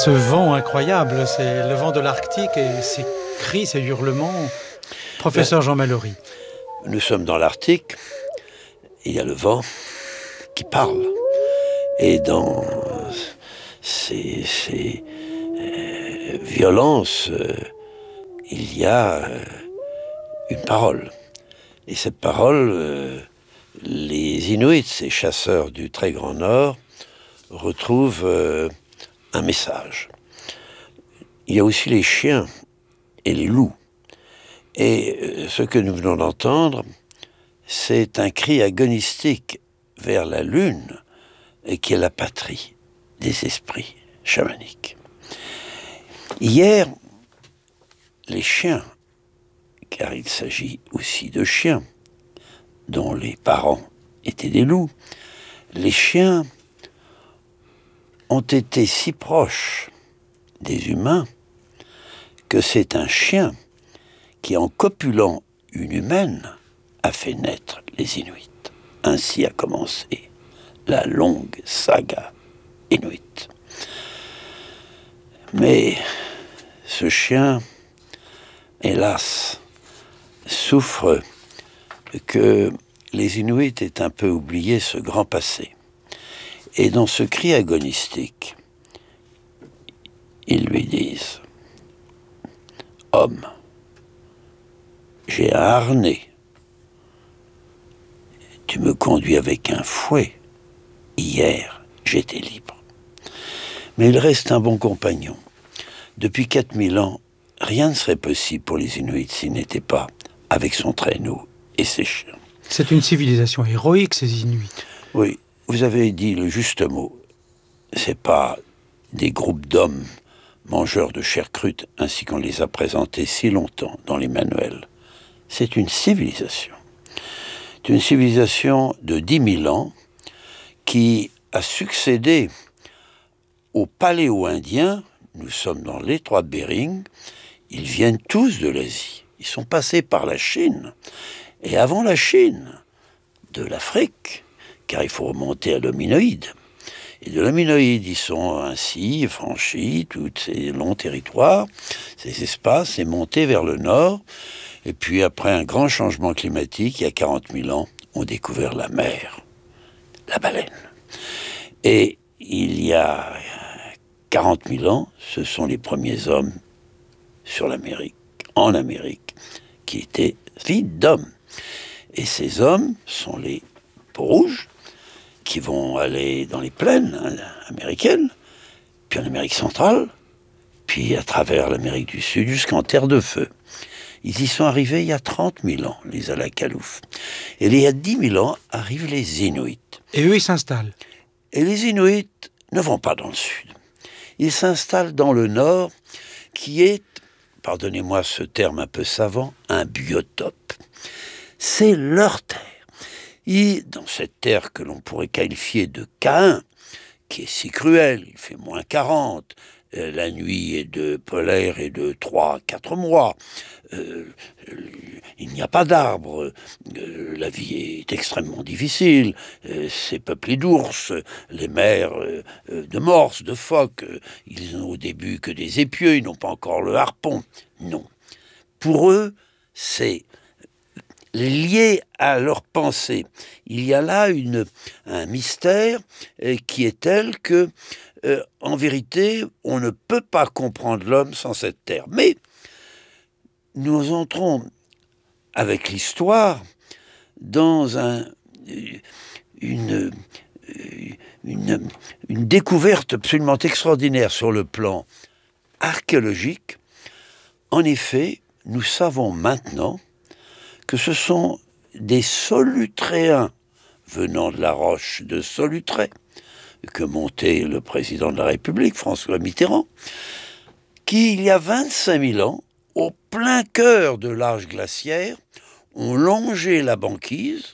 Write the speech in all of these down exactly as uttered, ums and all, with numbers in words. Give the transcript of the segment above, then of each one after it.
Ce vent incroyable, c'est le vent de l'Arctique et ces cris, ces hurlements. Professeur Jean Mallory. Nous sommes dans l'Arctique, il y a le vent qui parle. Et dans ces, ces euh, violences, euh, il y a euh, une parole. Et cette parole, euh, les Inuits, ces chasseurs du très grand Nord, retrouvent euh, un message. Il y a aussi les chiens et les loups. Et euh, ce que nous venons d'entendre, c'est un cri agonistique vers la lune, et qui est la patrie des esprits chamaniques. Hier, les chiens, car il s'agit aussi de chiens, dont les parents étaient des loups, les chiens ont été si proches des humains que c'est un chien qui, en copulant une humaine, a fait naître les Inuits. Ainsi a commencé la longue saga inuite. Mais ce chien, hélas, souffre que les Inuits aient un peu oublié ce grand passé. Et dans ce cri agonistique, ils lui disent « Homme, j'ai un harnais. Tu me conduis avec un fouet. Hier, j'étais libre. » Mais il reste un bon compagnon. Depuis quatre mille ans, rien ne serait possible pour les Inuits s'il n'était pas avec son traîneau et ses chiens. C'est une civilisation héroïque, ces Inuits. Oui, vous avez dit le juste mot. C'est pas des groupes d'hommes mangeurs de chair crue, ainsi qu'on les a présentés si longtemps dans les manuels. C'est une civilisation. C'est une civilisation de dix mille ans qui a succédé aux paléo-indiens. Nous sommes dans l'étroit de Bering. Ils viennent tous de l'Asie. Ils sont passés par la Chine. Et avant la Chine, de l'Afrique, car il faut remonter à l'hominoïde. Et de l'hominoïde, ils sont ainsi franchis tous ces longs territoires, ces espaces, et montés vers le nord. Et puis après un grand changement climatique, il y a quarante mille ans, on a découvert la mer, la baleine. Et il y a quarante mille ans, ce sont les premiers hommes sur l'Amérique, en Amérique, qui étaient filles d'hommes. Et ces hommes sont les peaux-rouges, qui vont aller dans les plaines américaines, puis en Amérique centrale, puis à travers l'Amérique du Sud jusqu'en Terre de Feu. Ils y sont arrivés il y a trente mille ans, les Alakalouf. Et il y a dix mille ans arrivent les Inuits. Et eux, ils s'installent. Et les Inuits ne vont pas dans le sud. Ils s'installent dans le nord, qui est, pardonnez-moi ce terme un peu savant, un biotope. C'est leur terre. Et dans cette terre que l'on pourrait qualifier de Caïn, qui est si cruelle, il fait moins quarante, euh, la nuit est de polaire et de trois à quatre mois, euh, il n'y a pas d'arbres, euh, la vie est extrêmement difficile, euh, c'est peuplé d'ours, les mers euh, de morses, de phoques, euh, ils n'ont au début que des épieux, ils n'ont pas encore le harpon. Non. Pour eux, c'est lié à leur pensée. Il y a là une, un mystère euh, qui est tel que, euh, en vérité, on ne peut pas comprendre l'homme sans cette terre. Mais nous entrons avec l'histoire dans un, une, une, une découverte absolument extraordinaire sur le plan archéologique. En effet, nous savons maintenant que ce sont des Solutréens venant de la roche de Solutré, que montait le président de la République, François Mitterrand, qui, il y a vingt-cinq mille ans, au plein cœur de l'âge glaciaire, ont longé la banquise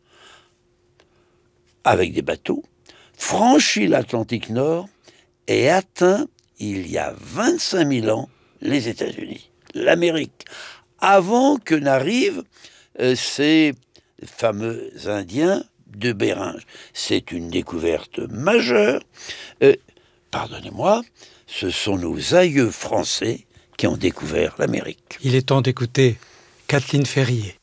avec des bateaux, franchi l'Atlantique Nord et atteint, il y a vingt-cinq mille ans, les États-Unis, l'Amérique, avant que n'arrivent euh, ces fameux Indiens de Béringe. C'est une découverte majeure. Euh, pardonnez-moi, ce sont nos aïeux français qui ont découvert l'Amérique. Il est temps d'écouter Kathleen Ferrier.